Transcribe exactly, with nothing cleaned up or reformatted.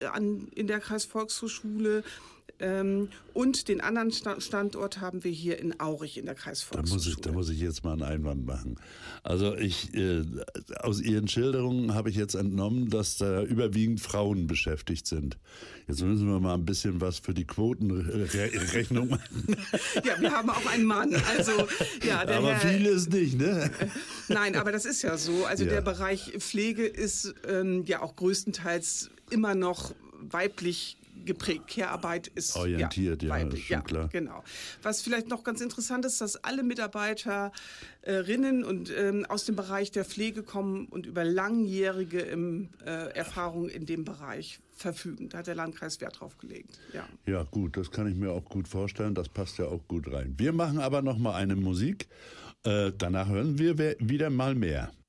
an, in der Kreisvolkshochschule. Ähm, und den anderen Standort haben wir hier in Aurich in der Kreisvolkshochschule. Da muss ich, da muss ich jetzt mal einen Einwand machen. Also ich, äh, aus Ihren Schilderungen habe ich jetzt entnommen, dass da überwiegend Frauen beschäftigt sind. Jetzt müssen wir mal ein bisschen was für die Quotenrechnung machen. Ja, wir haben auch einen Mann. Also, ja, der aber Herr, vieles nicht, ne? Nein, aber das ist ja so. Also ja. Der Bereich Pflege ist ähm, ja auch größtenteils immer noch weiblich geprägt. Care-Arbeit ist orientiert, ja, weiblich, ist schon ja, klar. Genau. Was vielleicht noch ganz interessant ist, dass alle Mitarbeiterinnen und ähm, aus dem Bereich der Pflege kommen und über langjährige ähm, äh, Erfahrung in dem Bereich verfügen. Da hat der Landkreis Wert drauf gelegt. Ja. Ja, gut, das kann ich mir auch gut vorstellen. Das passt ja auch gut rein. Wir machen aber noch mal eine Musik. Äh, danach hören wir wieder mal mehr.